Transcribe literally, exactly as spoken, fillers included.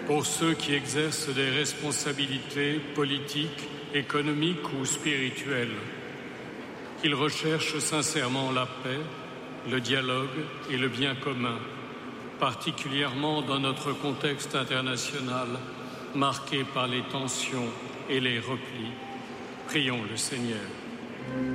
Pour ceux qui exercent des responsabilités politiques, économiques ou spirituelles, qu'ils recherchent sincèrement la paix, le dialogue et le bien commun, particulièrement dans notre contexte international marqué par les tensions et les replis. Prions le Seigneur.